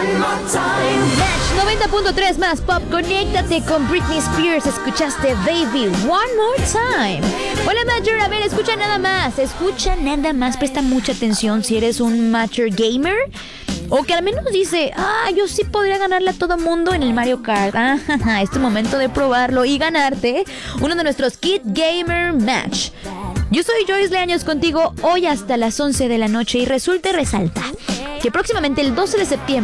Match 90.3 más pop. Conéctate con Britney Spears. Escuchaste Baby One More Time. Hola Matcher, a ver, escucha nada más. Presta mucha atención si eres un Matcher gamer, o que al menos dice, yo sí podría ganarle a todo mundo en el Mario Kart. Es tu momento de probarlo y ganarte uno de nuestros Kid Gamer Match. Yo soy Joyce Leaños contigo hoy hasta las 11 de la noche y resulta y resalta que próximamente el 12 de septiembre